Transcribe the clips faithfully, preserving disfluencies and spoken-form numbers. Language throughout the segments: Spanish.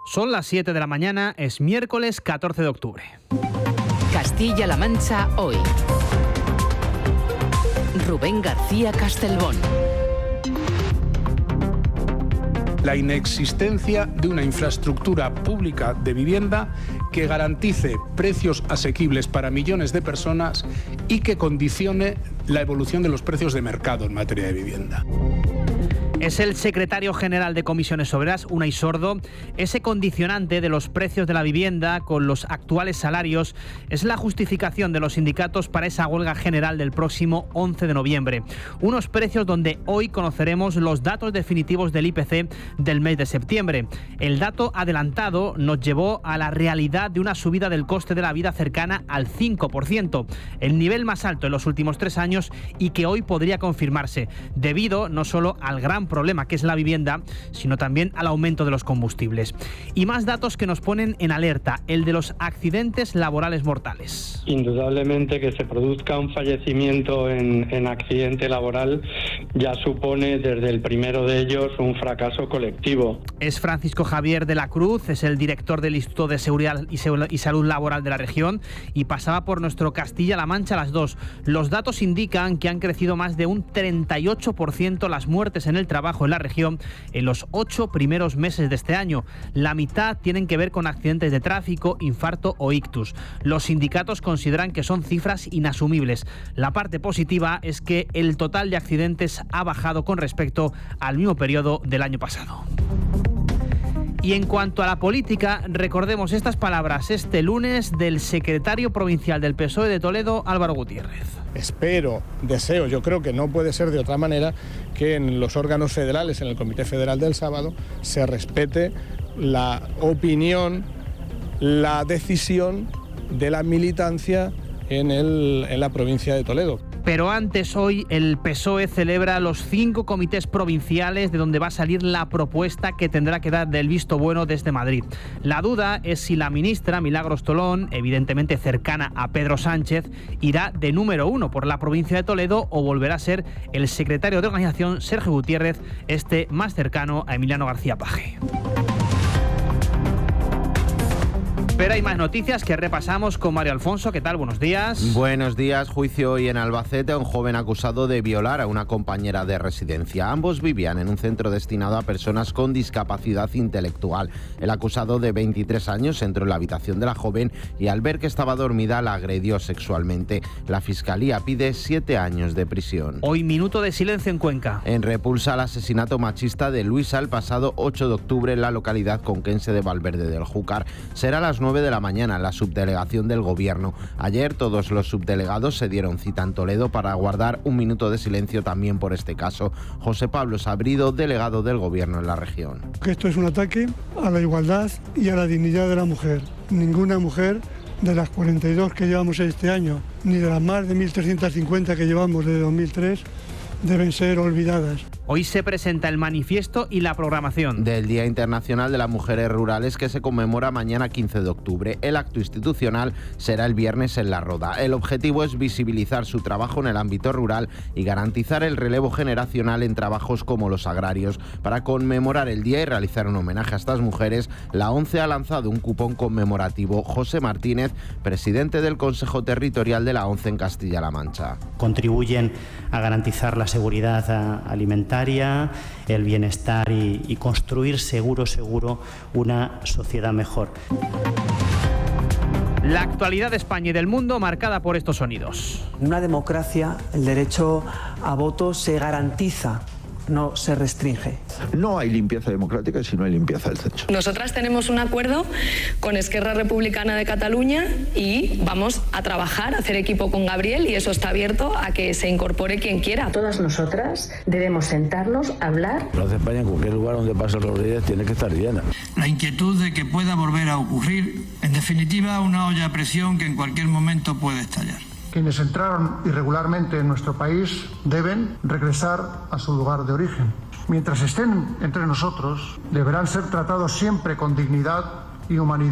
Son las siete de la mañana, es miércoles catorce de octubre. Castilla-La Mancha hoy. Rubén García Castelbón. La inexistencia de una infraestructura pública de vivienda que garantice precios asequibles para millones de personas y que condicione la evolución de los precios de mercado en materia de vivienda. Es el secretario general de Comisiones Obreras, Unai Sordo. Ese condicionante de los precios de la vivienda con los actuales salarios es la justificación de los sindicatos para esa huelga general del próximo once de noviembre. Unos precios donde hoy conoceremos los datos definitivos del I P C del mes de septiembre. El dato adelantado nos llevó a la realidad de una subida del coste de la vida cercana al cinco por ciento, el nivel más alto en los últimos tres años y que hoy podría confirmarse, debido no solo al gran problema que es la vivienda, sino también al aumento de los combustibles. Y más datos que nos ponen en alerta, el de los accidentes laborales mortales. Indudablemente que se produzca un fallecimiento en, en accidente laboral ya supone desde el primero de ellos un fracaso colectivo. Es Francisco Javier de la Cruz, es el director del Instituto de Seguridad y Salud Laboral de la región y pasaba por nuestro Castilla-La Mancha a las dos. Los datos indican que han crecido más de un treinta y ocho por ciento las muertes en el trabajo en la región en los ocho primeros meses de este año. La mitad tienen que ver con accidentes de tráfico, infarto o ictus. Los sindicatos consideran que son cifras inasumibles. La parte positiva es que el total de accidentes ha bajado con respecto al mismo periodo del año pasado. Y en cuanto a la política, recordemos estas palabras este lunes del secretario provincial del P S O E de Toledo, Álvaro Gutiérrez. Espero, deseo, yo creo que no puede ser de otra manera que en los órganos federales, en el Comité Federal del sábado, se respete la opinión, la decisión de la militancia en, el, en la provincia de Toledo. Pero antes, hoy el P S O E celebra los cinco comités provinciales de donde va a salir la propuesta que tendrá que dar del visto bueno desde Madrid. La duda es si la ministra Milagros Tolón, evidentemente cercana a Pedro Sánchez, irá de número uno por la provincia de Toledo o volverá a ser el secretario de organización Sergio Gutiérrez, este más cercano a Emiliano García Paje. Pero hay más noticias que repasamos con Mario Alfonso. ¿Qué tal? Buenos días. Buenos días. Juicio hoy en Albacete a un joven acusado de violar a una compañera de residencia. Ambos vivían en un centro destinado a personas con discapacidad intelectual. El acusado, de veintitrés años, entró en la habitación de la joven y al ver que estaba dormida la agredió sexualmente. La Fiscalía pide siete años de prisión. Hoy minuto de silencio en Cuenca. En repulsa al asesinato machista de Luisa el pasado ocho de octubre en la localidad conquense de Valverde del Júcar. Será a las nueve de la mañana en la subdelegación del Gobierno. Ayer todos los subdelegados se dieron cita en Toledo para guardar un minuto de silencio también por este caso. José Pablo Sabrido, delegado del Gobierno en la región. Que esto es un ataque a la igualdad y a la dignidad de la mujer. Ninguna mujer de las cuarenta y dos que llevamos este año, ni de las más de mil trescientas cincuenta que llevamos desde dos mil tres, deben ser olvidadas. Hoy se presenta el manifiesto y la programación del Día Internacional de las Mujeres Rurales, que se conmemora mañana quince de octubre. El acto institucional será el viernes en La Roda. El objetivo es visibilizar su trabajo en el ámbito rural y garantizar el relevo generacional en trabajos como los agrarios. Para conmemorar el día y realizar un homenaje a estas mujeres, la ONCE ha lanzado un cupón conmemorativo. José Martínez, presidente del Consejo Territorial de la ONCE en Castilla-La Mancha. Contribuyen a garantizar la seguridad alimentaria, el bienestar y, y construir seguro, seguro una sociedad mejor. La actualidad de España y del mundo marcada por estos sonidos. En una democracia el derecho a voto se garantiza, no se restringe. No hay limpieza democrática si no hay limpieza del censo. Nosotras tenemos un acuerdo con Esquerra Republicana de Cataluña y vamos a trabajar, a hacer equipo con Gabriel, y eso está abierto a que se incorpore quien quiera. Todas nosotras debemos sentarnos, hablar. La Plaza de España, en cualquier lugar donde pase Rodríguez, tiene que estar llena. La inquietud de que pueda volver a ocurrir, en definitiva, una olla a presión que en cualquier momento puede estallar. Quienes entraron irregularmente en nuestro país deben regresar a su lugar de origen. Mientras estén entre nosotros, deberán ser tratados siempre con dignidad y humanidad.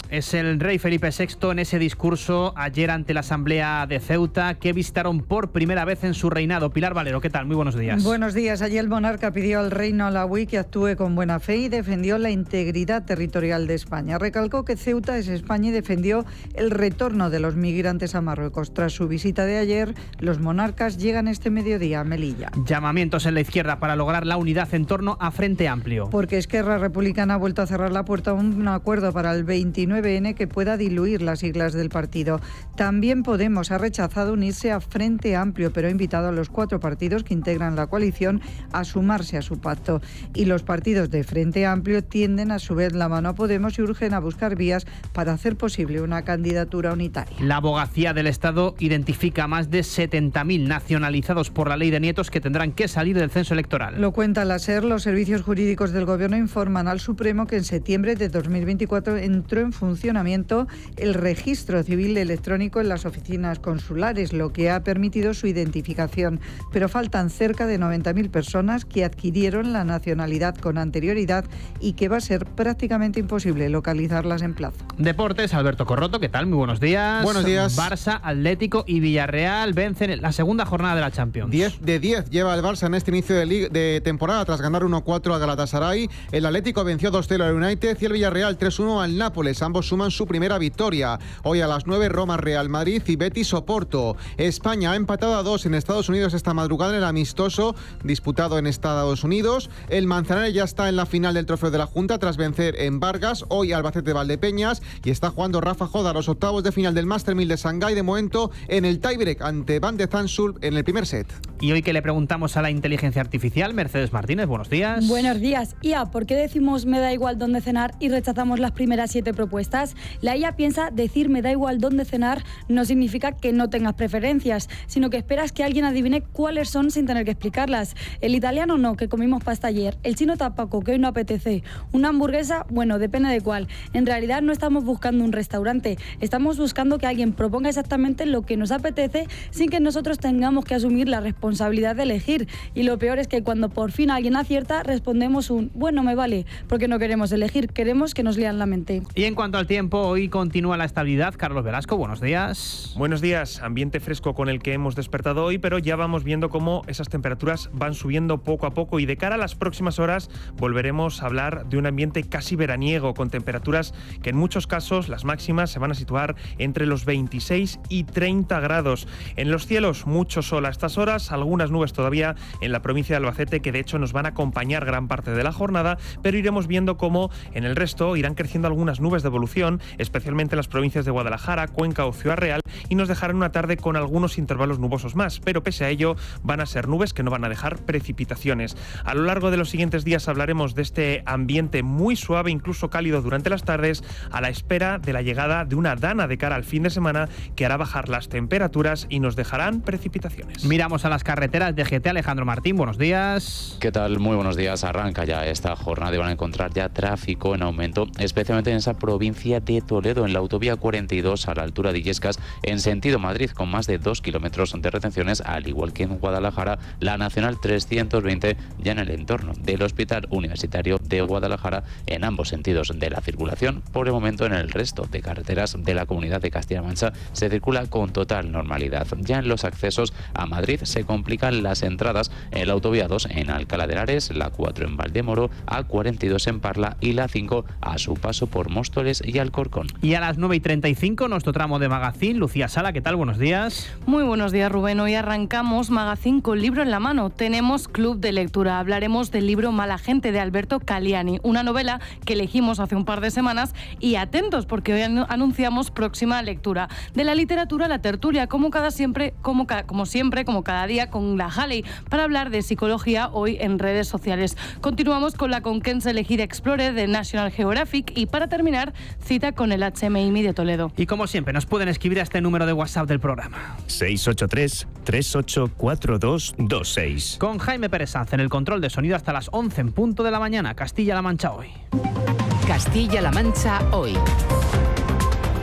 Es el rey Felipe sexto en ese discurso ayer ante la Asamblea de Ceuta que visitaron por primera vez en su reinado. Pilar Valero, ¿qué tal? Muy buenos días. Buenos días. Ayer el monarca pidió al reino alauí que actúe con buena fe y defendió la integridad territorial de España. Recalcó que Ceuta es España y defendió el retorno de los migrantes a Marruecos. Tras su visita de ayer, los monarcas llegan este mediodía a Melilla. Llamamientos en la izquierda para lograr la unidad en torno a Frente Amplio. Porque Esquerra Republicana ha vuelto a cerrar la puerta a un acuerdo para el veintinueve ene que pueda diluir las siglas del partido. También Podemos ha rechazado unirse a Frente Amplio, pero ha invitado a los cuatro partidos que integran la coalición a sumarse a su pacto. Y los partidos de Frente Amplio tienden a su vez la mano a Podemos y urgen a buscar vías para hacer posible una candidatura unitaria. La Abogacía del Estado identifica a más de setenta mil nacionalizados por la ley de nietos que tendrán que salir del censo electoral. Lo cuenta la SER. Los servicios jurídicos del Gobierno informan al Supremo que en septiembre de dos mil veinticuatro entró en funcionamiento el registro civil electrónico en las oficinas consulares, lo que ha permitido su identificación. Pero faltan cerca de noventa mil personas que adquirieron la nacionalidad con anterioridad y que va a ser prácticamente imposible localizarlas en plazo. Deportes, Alberto Corroto, ¿qué tal? Muy buenos días. Buenos días. Barça, Atlético y Villarreal vencen en la segunda jornada de la Champions. diez de diez lleva el Barça en este inicio de, liga, de temporada tras ganar uno cuatro al Galatasaray. El Atlético venció dos cero al United y el Villarreal tres uno al Nápoles. Ambos suman su primera victoria. Hoy a las nueve, Roma, Real Madrid y Betis Oporto. España ha empatado a dos en Estados Unidos esta madrugada en el amistoso disputado en Estados Unidos. El Manzanares ya está en la final del Trofeo de la Junta tras vencer en Vargas. Hoy Albacete Valdepeñas y está jugando Rafa Joda a los octavos de final del Master mil de Shanghái, de momento en el tiebreak ante Van de Zandt en el primer set. Y hoy que le preguntamos a la inteligencia artificial, Mercedes Martínez, buenos días. Buenos días. I A, ¿por qué decimos me da igual dónde cenar y rechazamos las primeras siete propuestas? La I A piensa decir me da igual dónde cenar no significa que no tengas preferencias, sino que esperas que alguien adivine cuáles son sin tener que explicarlas. El italiano no, que comimos pasta ayer. El chino tampoco, que hoy no apetece. Una hamburguesa, bueno, depende de cuál. En realidad no estamos buscando un restaurante, estamos buscando que alguien proponga exactamente lo que nos apetece sin que nosotros tengamos que asumir la responsabilidad de elegir. Y lo peor es que cuando por fin alguien acierta, respondemos un bueno, me vale, porque no queremos elegir, queremos que nos lean la mente. Y en cuanto al tiempo, hoy continúa la estabilidad. Carlos Velasco, buenos días. Buenos días. Ambiente fresco con el que hemos despertado hoy, pero ya vamos viendo cómo esas temperaturas van subiendo poco a poco y de cara a las próximas horas volveremos a hablar de un ambiente casi veraniego con temperaturas que en muchos casos las máximas se van a situar entre los veintiséis y treinta grados. En los cielos mucho sol a estas horas, algunas nubes todavía en la provincia de Albacete que de hecho nos van a acompañar gran parte de la jornada, pero iremos viendo cómo en el resto irán creciendo algunas nubes de evolución, especialmente en las provincias de Guadalajara, Cuenca o Ciudad Real, y nos dejarán una tarde con algunos intervalos nubosos más, pero pese a ello van a ser nubes que no van a dejar precipitaciones. A lo largo de los siguientes días hablaremos de este ambiente muy suave, incluso cálido durante las tardes, a la espera de la llegada de una dana de cara al fin de semana que hará bajar las temperaturas y nos dejarán precipitaciones. Miramos a las carreteras de G T. Alejandro Martín, buenos días. ¿Qué tal? Muy buenos días. Arranca ya esta jornada y van a encontrar ya tráfico en aumento, especialmente en esa provincia de Toledo, en la autovía cuarenta y dos a la altura de Illescas, en sentido Madrid, con más de dos kilómetros de retenciones, al igual que en Guadalajara, la Nacional trescientos veinte ya en el entorno del Hospital Universitario de Guadalajara, en ambos sentidos de la circulación. Por el momento, en el resto de carreteras de la Comunidad de Castilla-La Mancha se circula con total normalidad. Ya en los accesos a Madrid se complican las entradas en la autovía dos en Alcalá de Henares, la cuatro en Valdemoro, A cuarenta y dos en Parla y la cinco a su paso por Móstoles y Alcorcón. Y a las nueve y treinta y cinco, nuestro tramo de Magazine. Lucía Sala, ¿qué tal? Buenos días. Muy buenos días, Rubén. Hoy arrancamos Magazine con libro en la mano. Tenemos club de lectura. Hablaremos del libro Mala gente de Alberto Caliani, una novela que elegimos hace un par de semanas, y atentos porque hoy anunciamos próxima lectura. De la literatura, la tertulia, como cada siempre, como, ca como siempre, como cada día, con la Halley, para hablar de psicología hoy en redes sociales. Continuamos con la Conquense Elegida Explorer de National Geographic y para terminar, cita con el H M I de Toledo. Y como siempre, nos pueden escribir a este número de WhatsApp del programa. seis ocho tres, tres ocho cuatro dos dos seis. Con Jaime Pérez Sanz en el control de sonido hasta las once en punto de la mañana. Castilla-La Mancha hoy. Castilla-La Mancha hoy.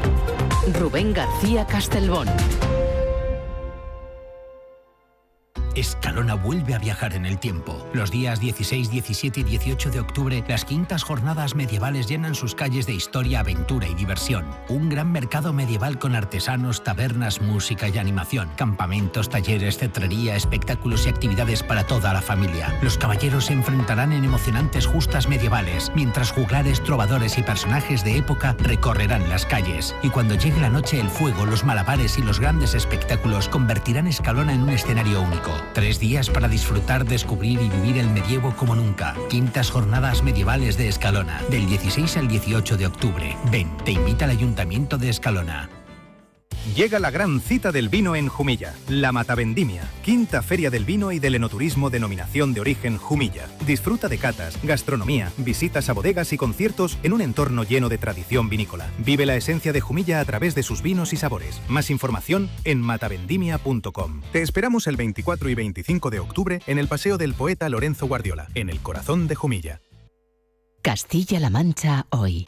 Rubén García Castelbón. Escalona vuelve a viajar en el tiempo. Los días dieciséis, diecisiete y dieciocho de octubre, las quintas jornadas medievales llenan sus calles de historia, aventura y diversión. Un gran mercado medieval con artesanos, tabernas, música y animación. Campamentos, talleres, cetrería, espectáculos y actividades para toda la familia. Los caballeros se enfrentarán en emocionantes justas medievales, mientras juglares, trovadores y personajes de época recorrerán las calles. Y cuando llegue la noche, el fuego, los malabares y los grandes espectáculos convertirán Escalona en un escenario único. Tres días para disfrutar, descubrir y vivir el medievo como nunca. Quintas jornadas medievales de Escalona, del dieciséis al dieciocho de octubre. Ven, te invita el Ayuntamiento de Escalona. Llega la gran cita del vino en Jumilla, la Matavendimia, quinta feria del vino y del enoturismo denominación de origen Jumilla. Disfruta de catas, gastronomía, visitas a bodegas y conciertos en un entorno lleno de tradición vinícola. Vive la esencia de Jumilla a través de sus vinos y sabores. Más información en matavendimia punto com. Te esperamos el veinticuatro y veinticinco de octubre en el Paseo del Poeta Lorenzo Guardiola, en el corazón de Jumilla. Castilla-La Mancha hoy.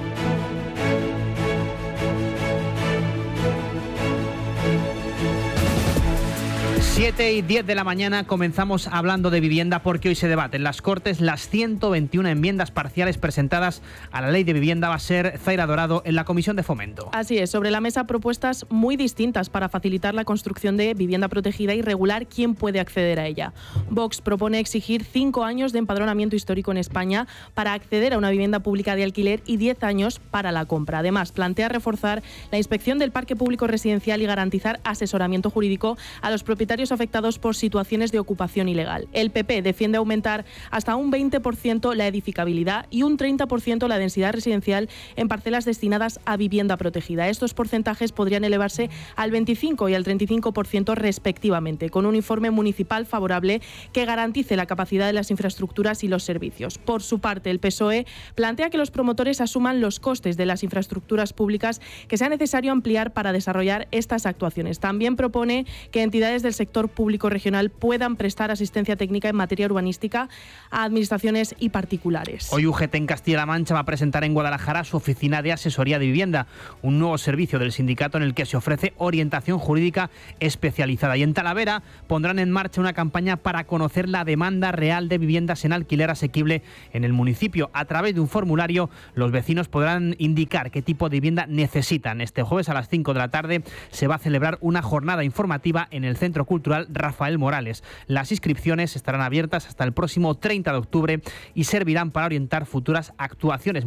siete y diez de la mañana comenzamos hablando de vivienda porque hoy se debate en las Cortes las ciento veintiuna enmiendas parciales presentadas a la Ley de Vivienda. Va a ser Zaira Dorado en la Comisión de Fomento. Así es, sobre la mesa propuestas muy distintas para facilitar la construcción de vivienda protegida y regular quién puede acceder a ella. Vox propone exigir cinco años de empadronamiento histórico en España para acceder a una vivienda pública de alquiler y diez años para la compra. Además, plantea reforzar la inspección del parque público residencial y garantizar asesoramiento jurídico a los propietarios afectados por situaciones de ocupación ilegal. El P P defiende aumentar hasta un veinte por ciento la edificabilidad y un treinta por ciento la densidad residencial en parcelas destinadas a vivienda protegida. Estos porcentajes podrían elevarse al veinticinco y al treinta y cinco por ciento respectivamente, con un informe municipal favorable que garantice la capacidad de las infraestructuras y los servicios. Por su parte, el P S O E plantea que los promotores asuman los costes de las infraestructuras públicas que sea necesario ampliar para desarrollar estas actuaciones. También propone que entidades del sector público regional puedan prestar asistencia técnica en materia urbanística a administraciones y particulares. Hoy U G T en Castilla-La Mancha va a presentar en Guadalajara su oficina de asesoría de vivienda, un nuevo servicio del sindicato en el que se ofrece orientación jurídica especializada. Y en Talavera pondrán en marcha una campaña para conocer la demanda real de viviendas en alquiler asequible en el municipio. A través de un formulario, los vecinos podrán indicar qué tipo de vivienda necesitan. Este jueves a las cinco de la tarde se va a celebrar una jornada informativa en el Centro Cultural Rafael Morales. Las inscripciones estarán abiertas hasta el próximo treinta de octubre y servirán para orientar futuras actuaciones